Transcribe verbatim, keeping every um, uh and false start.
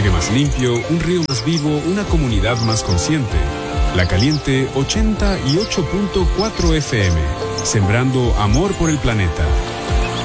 aire más limpio, un río más vivo, una comunidad más consciente. La Caliente ochenta y ocho punto cuatro F M, sembrando amor por el planeta.